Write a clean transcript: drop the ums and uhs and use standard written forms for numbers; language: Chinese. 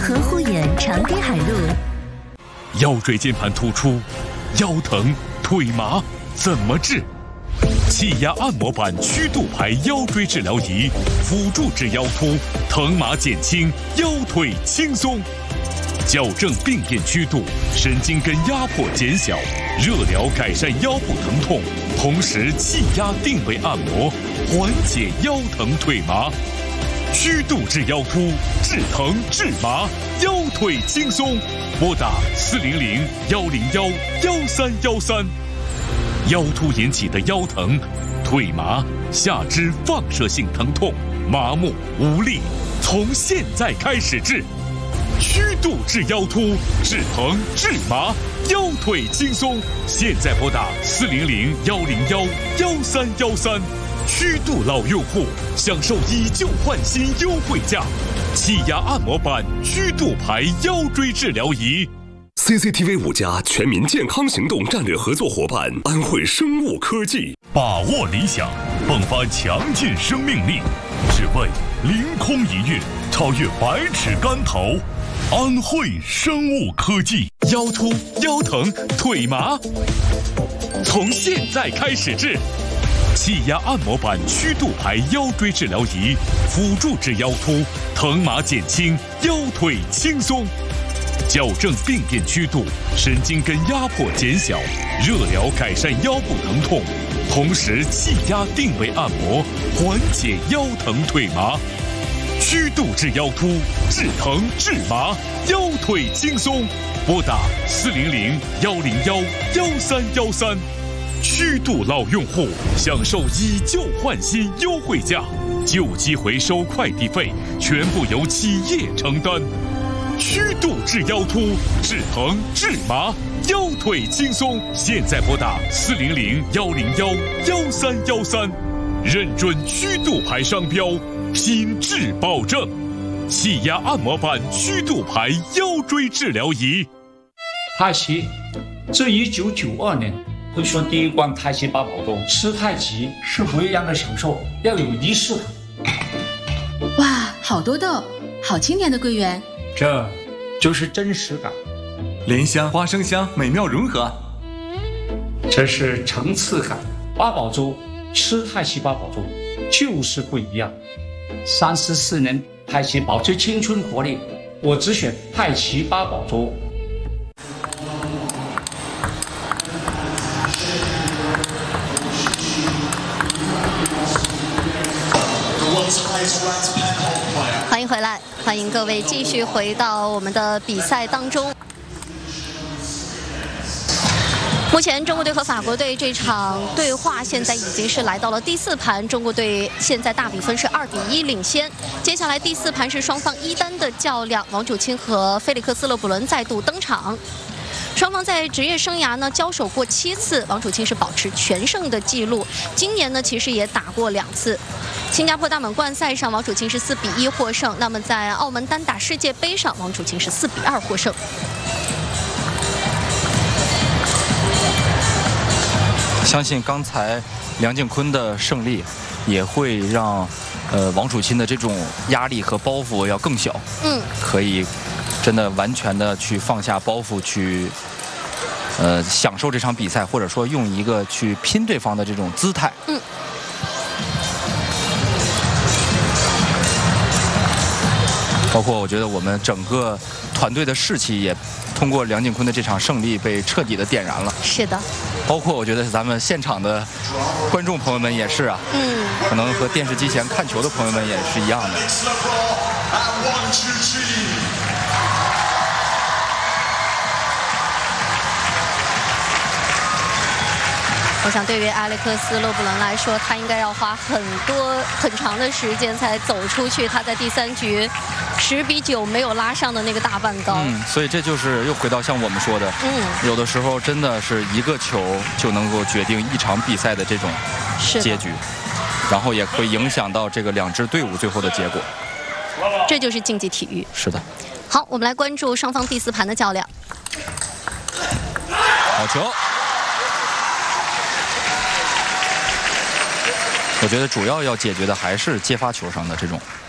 合护眼长滨海路。 腰椎间盘突出、腰疼、腿麻怎么治？气压按摩板曲度排腰椎治疗仪，辅助治腰突，疼麻减轻，腰腿轻松。矫正病变曲度，神经根压迫减小，热疗改善腰部疼痛，同时气压定位按摩，缓解腰疼腿麻。曲度治腰突，治疼治麻，腰腿轻松。拨打400-101-1313。腰突引起的腰疼、腿麻、下肢放射性疼痛、麻木无力，从现在开始治。曲度治腰突，治疼治麻，腰腿轻松。现在拨打400-101-1313。曲度老用户享受以旧换新优惠价，气压按摩板曲度排腰椎治疗仪。 CCTV 5家全民健康行动战略合作伙伴安慧生物科技， 把握理想，迸发强劲生命力，只为凌空一跃，超越百尺竿头。安慧生物科技，腰突、腰疼、腿麻，从现在开始治。气压按摩板曲度排腰椎治疗仪，辅助治腰突，疼麻减轻，腰腿轻松。矫正病变曲度，神经根压迫减小，热疗改善腰部疼痛，同时气压定位按摩，缓解腰疼腿麻。曲度治腰突，治疼治麻，腰腿轻松。拨打400-101-1313。曲度老用户享受以旧换新优惠价，旧机回收快递费全部由企业承担。曲度治腰突，治疼治麻，腰腿轻松。现在拨打400-101-1313。认准曲度牌商标，品质保证。气压按摩板曲度牌腰椎治疗仪。 太极，自1992年推出第一罐太极八宝粥，吃太极是不一样的享受，要有仪式感。 哇，好多豆，好清甜的桂圆， 这就是真实感。 莲香、花生香美妙融合， 这是层次感。八宝粥，吃太极八宝粥就是不一样。34年太极保持青春活力，我只选太极八宝粥。 欢迎回来，欢迎各位继续回到我们的比赛当中。目前中国队和法国队这场对话现在已经是来到了第4盘，中国队现在大比分是2-1领先。接下来第4盘是双方一单的较量，王楚钦和菲利克斯·勒布伦再度登场。双方在职业生涯呢交手过7次，王楚钦是保持全胜的记录。今年呢其实也打过2次。新加坡大满贯赛上，王楚钦是4-1获胜。那么在澳门单打世界杯上，王楚钦是4-2获胜。 相信刚才梁靖昆的胜利，也会让王楚钦的这种压力和包袱要更小。可以真的完全的去放下包袱，去享受这场比赛，或者说用一个去拼对方的这种姿态。包括我觉得我们整个团队的士气也通过梁靖昆的这场胜利被彻底的点燃了。是的。包括我觉得咱们现场的观众朋友们也是啊。可能和电视机前看球的朋友们也是一样的。 我想对于埃利克斯·勒布伦来说，他应该要花很长的时间才走出去他在第3局10-9没有拉上的那个大半高。 所以这就是又回到像我们说的，有的时候真的是一个球就能够决定一场比赛的这种结局，然后也会影响到这个2支队伍最后的结果。 这就是竞技体育。 是的。 好，我们来关注双方第4盘的较量。 好球。我觉得主要要解决的还是接发球上的这种